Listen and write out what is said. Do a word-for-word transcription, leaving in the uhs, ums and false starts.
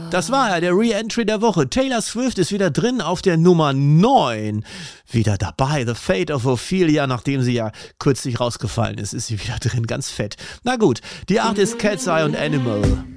Das war ja der Re-Entry der Woche. Taylor Swift ist wieder drin auf der Nummer neun. Wieder dabei. The Fate of Ophelia, nachdem sie ja kürzlich rausgefallen ist, ist sie wieder drin. Ganz fett. Na gut, die acht ist Cat's Eye und Animal.